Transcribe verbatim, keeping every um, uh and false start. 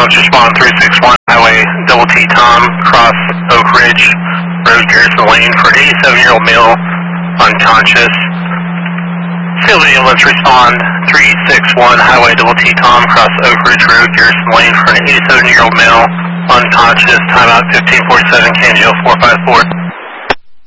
ambulance respond three six one, Highway Double T Tom, cross Oak Ridge Road, Garrison Lane for an eighty-seven-year-old male, unconscious. Field ambulance respond three six one, Highway Double T Tom, cross Oak Ridge Road, Garrison Lane for an eighty-seven-year-old male, unconscious. Timeout fifteen forty-seven, K N G L four five four.